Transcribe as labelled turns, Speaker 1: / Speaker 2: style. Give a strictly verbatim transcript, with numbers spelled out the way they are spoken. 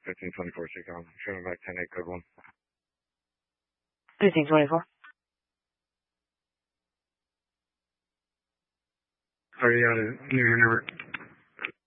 Speaker 1: fifteen twenty-four, Chicago. Showing back ten eight, code one.
Speaker 2: fifteen twenty-four.
Speaker 1: Sorry, uh, new number.